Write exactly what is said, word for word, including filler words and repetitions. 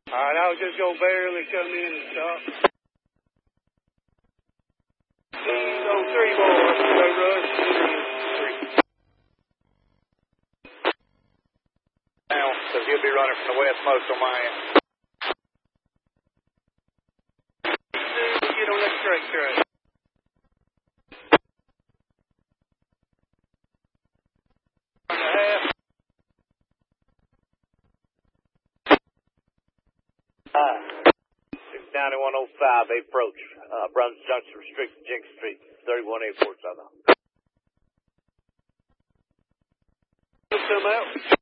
All right, I was just going to barely come in and stop. He's on three boys. Go rush. Three. Now, because he'll be running from the west most on my end. Get on that straight track. On the half. Hi. six ninety-one oh five, approach. Uh, Brunswick Junction, restricted Jenkins Street, thirty-one eighty-four Southern. Come out.